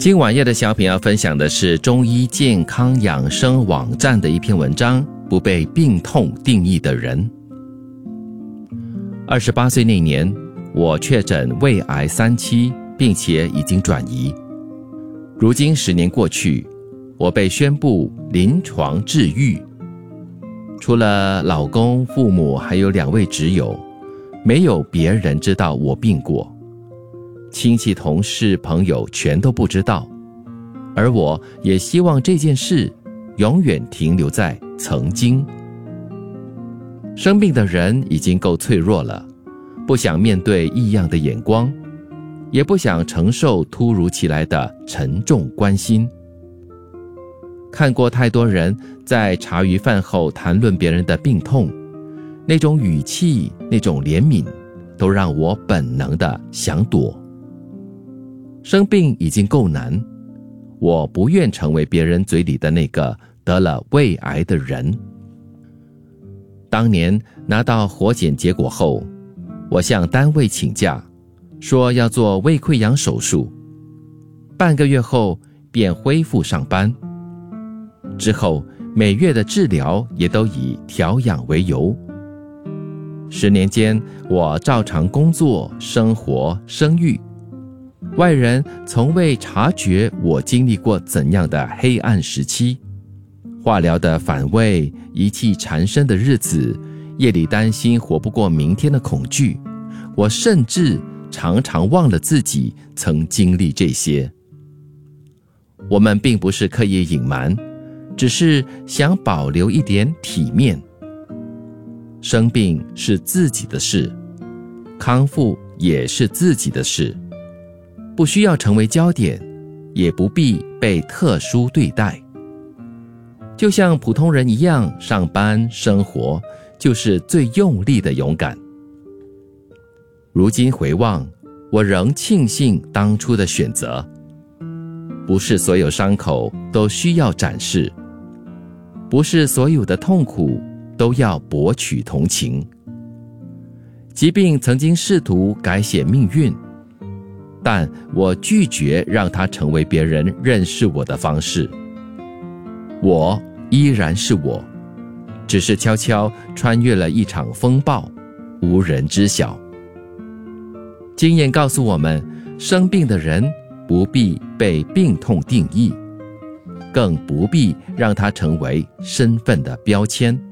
今晚夜的小品要分享的是中医健康养生网站的一篇文章，不被病痛定义的人。28岁那年，我确诊胃癌3期，并且已经转移。如今10年过去，我被宣布临床治愈。除了老公、父母还有2位挚友，没有别人知道我病过。亲戚、同事、朋友全都不知道，而我也希望这件事永远停留在曾经。生病的人已经够脆弱了，不想面对异样的眼光，也不想承受突如其来的沉重关心。看过太多人在茶余饭后谈论别人的病痛，那种语气，那种怜悯，都让我本能的想躲。生病已经够难，我不愿成为别人嘴里的那个得了胃癌的人。当年拿到活检结果后，我向单位请假，说要做胃溃疡手术。半个月后便恢复上班。之后每月的治疗也都以调养为由。10年间，我照常工作、生活、生育。外人从未察觉我经历过怎样的黑暗时期，化疗的反胃、一气缠身的日子，夜里担心活不过明天的恐惧，我甚至常常忘了自己曾经历这些。我们并不是刻意隐瞒，只是想保留一点体面。生病是自己的事，康复也是自己的事，不需要成为焦点，也不必被特殊对待。就像普通人一样上班生活，就是最用力的勇敢。如今回望，我仍庆幸当初的选择。不是所有伤口都需要展示，不是所有的痛苦都要博取同情。疾病曾经试图改写命运，但我拒绝让它成为别人认识我的方式。我依然是我，只是悄悄穿越了一场风暴，无人知晓。经验告诉我们，生病的人不必被病痛定义，更不必让它成为身份的标签。